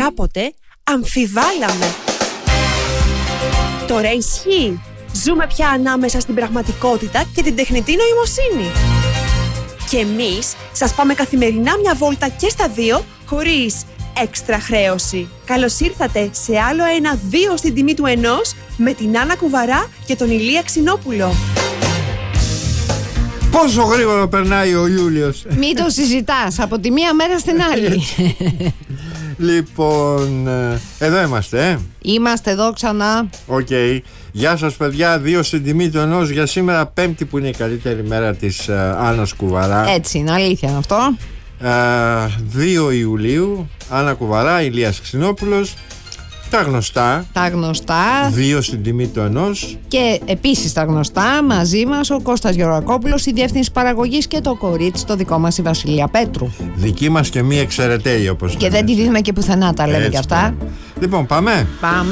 κάποτε αμφιβάλαμε. Τώρα ισχύει. Ζούμε πια ανάμεσα στην πραγματικότητα και την τεχνητή νοημοσύνη. Και εμείς σας πάμε καθημερινά μια βόλτα και στα δύο, χωρίς έξτρα χρέωση. Καλώς ήρθατε σε άλλο ένα 2 στην τιμή του 1 με την Άννα Κουβαρά και τον Ηλία Ξινόπουλο. Πόσο γρήγορα περνάει ο Ιούλιος. Μην το συζητάς, από τη μία μέρα στην άλλη. Λοιπόν, εδώ είμαστε, Είμαστε εδώ ξανά. Οκ. Γεια σας παιδιά, 2 στην τιμή του 1 για σήμερα, Πέμπτη, που είναι η καλύτερη μέρα της Άννας Κουβαρά. Έτσι είναι, αλήθεια είναι αυτό. 2 Ιουλίου, Άννα Κουβαρά, Ηλίας Ξινόπουλος. Τα γνωστά. Τα γνωστά. 2 στην τιμή του 1. Και επίσης τα γνωστά, μαζί μας ο Κώστας Γεωργακόπουλος, η διεύθυνση παραγωγής, και το κορίτσι το δικό μας, η Βασιλεία Πέτρου. Δική μας και μη εξαιρεταίη, όπως Και δεν τη δίνουμε και πουθενά, τα λέμε κι αυτά. Λοιπόν, πάμε. Πάμε.